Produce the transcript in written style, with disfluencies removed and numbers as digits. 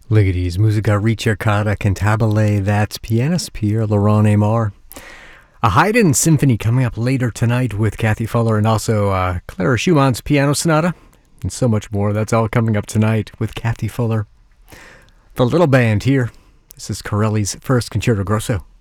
Ligeti's Musica Ricercata Cantabile, that's pianist Pierre-Laurent Aimard. A Haydn symphony coming up later tonight with Kathy Fuller, and also Clara Schumann's Piano Sonata, and so much more. That's all coming up tonight with Kathy Fuller. The little band here. This is Corelli's first Concerto Grosso.